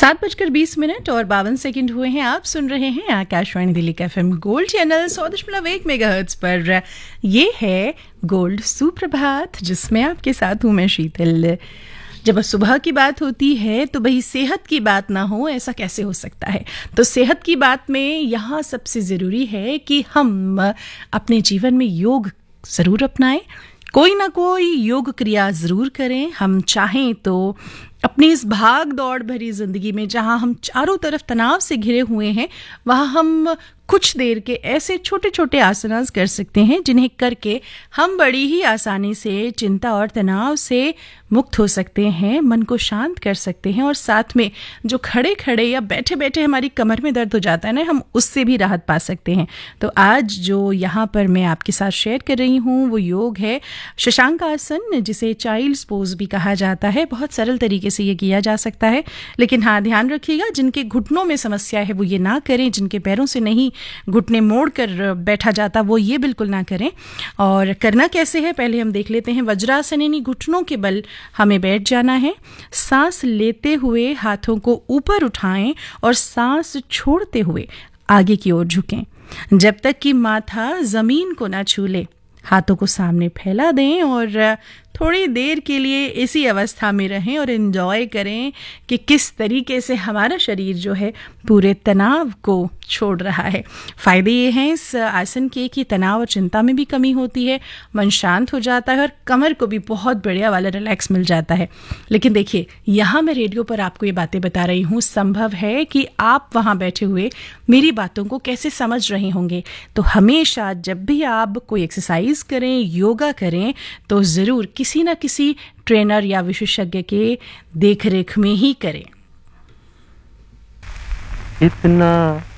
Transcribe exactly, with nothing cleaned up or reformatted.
सात बजकर बीस मिनट और बावन सेकंड हुए हैं। आप सुन रहे हैं आकाशवाणी दिल्ली का एफएम गोल्ड चैनल सौ दशमलव एक मेगाहर्ट्ज पर। ये है गोल्ड सुप्रभात, जिसमें आपके साथ हूं मैं शीतल। जब सुबह की बात होती है तो भाई सेहत की बात ना हो, ऐसा कैसे हो सकता है। तो सेहत की बात में यहाँ सबसे ज़रूरी है कि हम अपने जीवन में योग ज़रूर अपनाएं, कोई ना कोई योग क्रिया ज़रूर करें। हम चाहें तो अपनी इस भाग दौड़ भरी ज़िंदगी में, जहाँ हम चारों तरफ तनाव से घिरे हुए हैं, वहाँ हम कुछ देर के ऐसे छोटे छोटे आसनास कर सकते हैं जिन्हें करके हम बड़ी ही आसानी से चिंता और तनाव से मुक्त हो सकते हैं, मन को शांत कर सकते हैं और साथ में जो खड़े खड़े या बैठे बैठे हमारी कमर में दर्द हो जाता है ना, हम उससे भी राहत पा सकते हैं। तो आज जो यहाँ पर मैं आपके साथ शेयर कर रही हूँ वो योग है शशांक आसन, जिसे चाइल्ड्स पोज भी कहा जाता है। बहुत सरल तरीके से ये किया जा सकता है, लेकिन हाँ ध्यान रखिएगा, जिनके घुटनों में समस्या है वो ये ना करें, जिनके पैरों से नहीं घुटने मोड़ कर बैठा जाता वो ये बिल्कुल ना करें। और करना कैसे है पहले हम देख लेते हैं। वज्रासन यानी घुटनों के बल हमें बैठ जाना है। सांस लेते हुए हाथों को ऊपर उठाएं और सांस छोड़ते हुए आगे की ओर झुकें जब तक कि माथा जमीन को ना छू ले। हाथों को सामने फैला दें और थोड़ी देर के लिए इसी अवस्था में रहें और एंजॉय करें कि किस तरीके से हमारा शरीर जो है पूरे तनाव को छोड़ रहा है। फ़ायदे ये हैं इस आसन के कि तनाव और चिंता में भी कमी होती है, मन शांत हो जाता है और कमर को भी बहुत बढ़िया वाला रिलैक्स मिल जाता है। लेकिन देखिए, यहाँ मैं रेडियो पर आपको ये बातें बता रही हूँ, संभव है कि आप वहाँ बैठे हुए मेरी बातों को कैसे समझ रहे होंगे। तो हमेशा जब भी आप कोई एक्सरसाइज करें, योगा करें, तो ज़रूर किसी न किसी ट्रेनर या विशेषज्ञ के देखरेख में ही करें। इतना